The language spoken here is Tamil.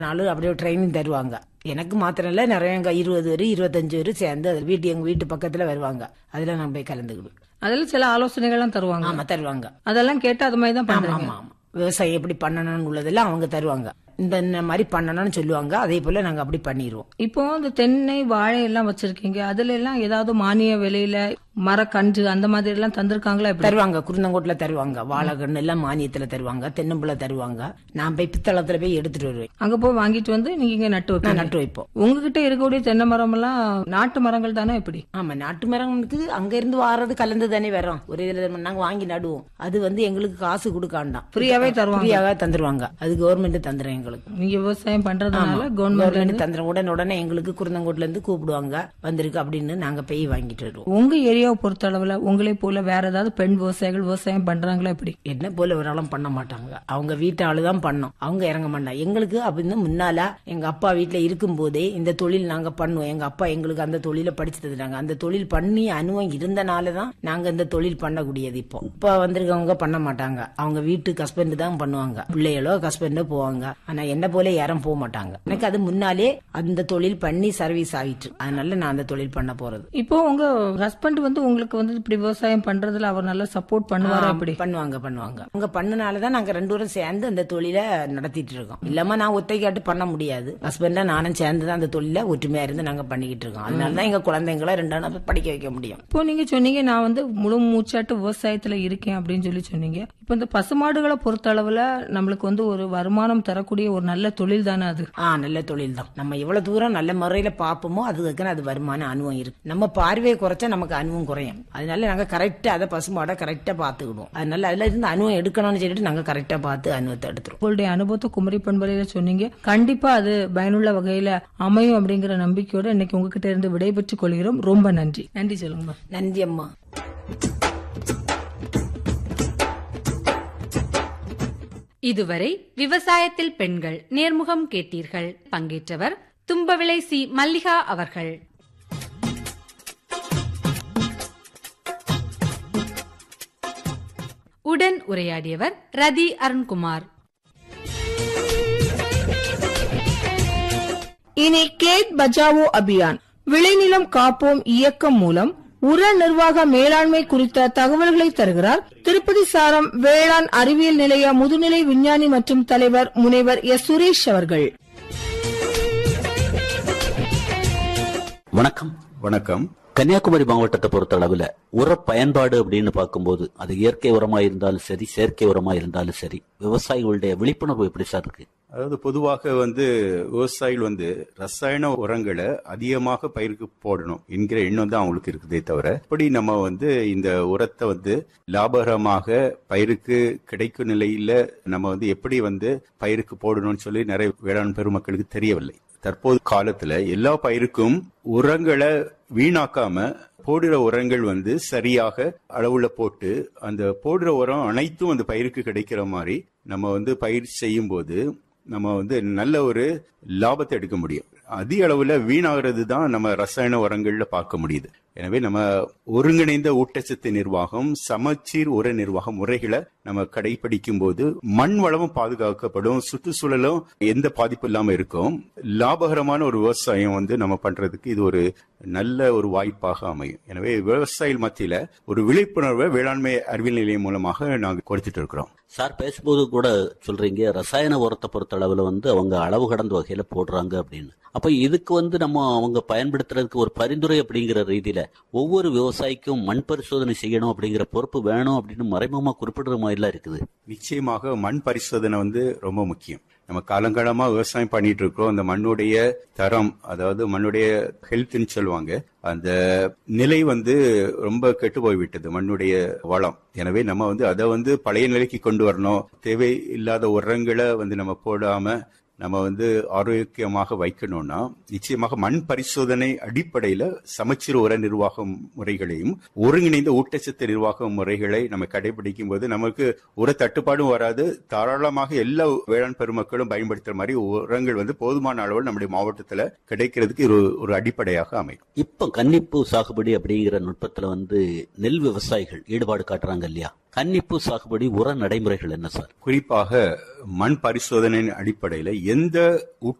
நாலு அப்படியே ட்ரைனிங் தருவாங்க. எனக்கு மாத்திரம் இல்ல, நிறைய 20 பேர் 25 பேர் சேர்ந்து எங்க வீட்டு பக்கத்துல வருவாங்க. அதுல நான் போய் கலந்துக்கிடுவேன். அதுல சில ஆலோசனைகள்லாம் தருவாங்க. ஆமா, தருவாங்க. அதெல்லாம் கேட்டு அது மாதிரி தான் பண்றீங்க. ஆமா ஆமா, விவசாயம் எப்படி பண்ணணும்னு உள்ளதெல்லாம் அவங்க தருவாங்க. இந்த மாதிரி பண்ணணும்னு சொல்லுவாங்க. அதே போல நாங்க அப்படி பண்ணிடுவோம். இப்போ இந்த தென்னை வாழை எல்லாம் வச்சிருக்கீங்க, அதுல எல்லாம் ஏதாவது மானிய விலையில மரக்கன்று அந்த மாதிரி எல்லாம் தந்திருக்காங்களா? தருவாங்க. குருந்தங்கோட்டில தருவாங்க. வாழைக்கண்ணு எல்லாம் மானியத்துல தருவாங்க. தென்னம்புல தருவாங்க. நான் போய் பித்தளத்துல போய் எடுத்துட்டு வருவேன். அங்க போய் வாங்கிட்டு வந்து நீங்க இங்க நட்டு வைப்போம். உங்ககிட்ட இருக்கக்கூடிய தென்னை மரம் எல்லாம் நாட்டு மரங்கள் தானே? எப்படி? ஆமா, நாட்டு மரங்களுக்கு அங்க இருந்து வாரது கலந்து தானே வரும். ஒரே இதுல நாங்க வாங்கி நடுவோம். அது எங்களுக்கு காசு கொடுக்காண்டாம், ஃப்ரீயாவே தருவாங்க. ஃப்ரீயாவே தந்துருவாங்க. அது கவர்மெண்ட் தந்துரும் எங்களுக்கு. நீங்க விவசாயம் பண்றதுனால கவர்மெண்ட் தந்துரும். உடனே எங்களுக்கு குருந்தங்கோட்ல இருந்து கூப்பிடுவாங்க, வந்திருக்கு அப்படின்னு நாங்க போய் வாங்கிட்டு வருவோம். உங்க ஏரியாவை பொறுத்த அளவுல உங்களை போல வேற ஏதாவது பெண் விவசாயிகள் விவசாயம் பண்றாங்களா? எப்படி? என்ன போல ஒரு ஆளும் பண்ண மாட்டாங்க. அவங்க வீட்டு ஆளுதான் பண்ணோம், அவங்க இறங்க மாட்டாங்க. எங்களுக்கு அப்படின்னு முன்னால எங்க அப்பா வீட்டுல இருக்கும் போதே இந்த தொழில் நாங்க பண்ணுவோம். எங்க அப்பா எங்களுக்கு அந்த தொழில படிச்சு தந்துட்டாங்க. அந்த தொழில் பண்ணி அனுபவம் இருந்தனாலதான் நாங்க இந்த தொழில் பண்ணக்கூடியது. இப்ப வந்திருக்கவங்க பண்ண மாட்டாங்க. அவங்க வீட்டுக்கு ஹஸ்பண்ட் தான் பண்ணுவாங்க, பிள்ளைகளோ ஹஸ்பண்டோ போவாங்க. ஆனா என்ன போல யாரும் போக மாட்டாங்க. எனக்கு அது முன்னாலே அந்த தொழில் பண்ணி சர்வீஸ் ஆயிட்டு, அதனால நான் அந்த தொழில் பண்ண போறது. இப்போ உங்க ஹஸ்பண்ட் உங்களுக்கு இப்படி விவசாயம் பண்றதுல அவர் நல்லா சப்போர்ட் பண்ணுவாரா? அப்படி பண்ணுவாங்க. அவங்க பண்ணனாலதான் நாங்க 2 பேரும் சேர்ந்து அந்த தொழிலை நடத்திட்டு இருக்கோம். இல்லாம நான் ஒத்தைக்காட்டு பண்ண முடியாது. ஹஸ்பண்டா நானும் சேர்ந்துதான் அந்த தொழில ஒற்றுமையா இருந்து நாங்க பண்ணிக்கிட்டு இருக்கோம். அதனாலதான் எங்க குழந்தைங்களை 2 படிக்க வைக்க முடியும். இப்போ நீங்க சொன்னீங்க நான் முழு மூச்சாட்டு விவசாயத்துல இருக்கேன் அப்படின்னு சொன்னீங்க. இப்போ இந்த பசுமாடுகளை பொறுத்த அளவுல நம்மளுக்கு ஒரு வருமானம் தரக்கூடிய ஒரு நல்ல தொழில் தானே அது? நல்ல தொழில் தான். நம்ம எவ்வளவு தூரம் நல்ல முறையில பாப்போமோ அதுக்கு அது வருமான அனுபவம் இருக்கு. நம்ம பார்வையை குறைச்சா நமக்கு அனுபவம் குறையும். அதனால நாங்க கரெக்டா அதை பசுமாட கரெக்டா பாத்துக்கிடுவோம். அதனால அதுல இருந்து அனுபவம் எடுக்கணும்னு சொல்லிட்டு நாங்க கரெக்டா பார்த்து அனுபவத்தை எடுத்துருவோம். உங்களுடைய அனுபவத்தை குமரி பண்பலையில சொன்னீங்க. கண்டிப்பா அது பயனுள்ள வகையில அமையும் அப்படிங்கிற நம்பிக்கையோட இன்னைக்கு உங்ககிட்ட இருந்து விடைபெற்றுக் கொள்கிறோம். ரொம்ப நன்றி. நன்றி சொல்லுங்க. நன்றி அம்மா. இதுவரை விவசாயத்தில் பெண்கள் நேர்முகம் கேட்டீர்கள். பங்கேற்றவர் தும்பவிளை சி. மல்லிகா அவர்கள். உடன் உரையாடியவர் ரதி அருண்குமார். இனி கேட் பச்சாவோ அபியான் விளைநிலம் காப்போம் இயக்கம் மூலம் உர நிர்வாக மேலாண்மை குறித்த தகவல்களை தருகிறார் திருப்பதி சாரம் வேளாண் அறிவியல் நிலைய முதுநிலை விஞ்ஞானி மற்றும் தலைவர் முனைவர் எஸ். சுரேஷ் அவர்கள். வணக்கம். வணக்கம். கன்னியாகுமரி மாவட்டத்தை பொறுத்த அளவுல உர பயன்பாடு அப்படின்னு பார்க்கும்போது அது இயற்கை உரமா இருந்தாலும் சரி, செயற்கை உரமா இருந்தாலும் சரி, விவசாயிகளுடைய விழிப்புணர்வு எப்படி சார் இருக்கு? அதாவது பொதுவாக விவசாயிகள் ரசாயன உரங்களை அதிகமாக பயிருக்கு போடணும் என்கிற எண்ணம் தான் அவங்களுக்கு இருக்குதே தவிர, இப்படி நம்ம இந்த உரத்தை லாபகரமாக பயிருக்கு கிடைக்கும் நிலையில நம்ம எப்படி பயிருக்கு போடணும்னு சொல்லி நிறைய வேளாண் பெருமக்களுக்கு தெரியவில்லை. தற்போது காலத்துல எல்லா பயிருக்கும் உரங்களை வீணாக்காம போடுற உரங்கள் சரியாக அளவுல போட்டு அந்த போடுற உரம் அனைத்தும் அந்த பயிருக்கு கிடைக்கிற மாதிரி நம்ம பயிர் செய்யும் போது நம்ம நல்ல ஒரு லாபத்தை எடுக்க முடியும். அதிக அளவுல வீணாகிறது தான் நம்ம ரசாயன உரங்கள்ல பார்க்க முடியுது. எனவே நம்ம ஒருங்கிணைந்த ஊட்டச்சத்து நிர்வாகம், சமச்சீர் உர நிர்வாக முறைகளை நம்ம கடைபிடிக்கும் போது மண் வளமும் பாதுகாக்கப்படும், சுற்றுச்சூழலும் எந்த பாதிப்பு இல்லாம இருக்கும். லாபகரமான ஒரு விவசாயம் நம்ம பண்றதுக்கு இது ஒரு நல்ல ஒரு வாய்ப்பாக அமையும். எனவே விவசாயிகள் மத்தியில ஒரு விழிப்புணர்வை வேளாண்மை அறிவியல் நிலையம் மூலமாக நாங்கள் கொடுத்துட்டு இருக்கிறோம். சார், பேசும்போது கூட சொல்றீங்க ரசாயன உரத்தை பொறுத்த அளவுல அவங்க அளவு கடந்த வகையில போடுறாங்க அப்படின்னு. அப்ப இதுக்கு நம்ம அவங்க பயன்படுத்துறதுக்கு ஒரு பரிந்துரை அப்படிங்கிற ரீதியில ஒவ்வொரு விவசாயிக்கும் மண் பரிசோதனை செய்யணும் அப்படிங்கிற பொறுப்பு வேணும் அப்படின்னு மறைமுகமா குறிப்பிடுற மாதிரி எல்லாம் இருக்குது. நிச்சயமாக மண் பரிசோதனை ரொம்ப முக்கியம். நம்ம காலங்காலமா விவசாயம் பண்ணிட்டு இருக்கோம். அந்த மண்ணுடைய தரம், அதாவது மண்ணுடைய ஹெல்த்னு சொல்லுவாங்க, அந்த நிலை ரொம்ப கெட்டு போய்விட்டது, மண்ணுடைய வளம். எனவே நம்ம அதை பழைய நிலைக்கு கொண்டு வரணும். தேவையில்லாத உரங்களை நம்ம போடாம நம்ம ஆரோக்கியமாக வைக்கணும்னா நிச்சயமாக மண் பரிசோதனை அடிப்படையில சமச்சீர் உர நிர்வாக முறைகளையும் ஒருங்கிணைந்த ஊட்டச்சத்து நிர்வாக முறைகளை நம்ம கடைபிடிக்கும் போது நமக்கு உர தட்டுப்பாடும் வராது. தாராளமாக எல்லா வேளாண் பெருமக்களும் பயன்படுத்துற மாதிரி உரங்கள் போதுமான அளவில் நம்முடைய மாவட்டத்துல கிடைக்கிறதுக்கு ஒரு அடிப்படையாக அமையும். இப்ப கன்னிப்பூ சாகுபடி அப்படிங்கிற நுட்பத்துல நெல் விவசாயிகள் ஈடுபாடு காட்டுறாங்க இல்லையா? கன்னிப்பூ சாகுபடி உர நடைமுறைகள் என்ன சார்? குறிப்பாக மண் பரிசோதனையின் அடிப்படையில் எந்த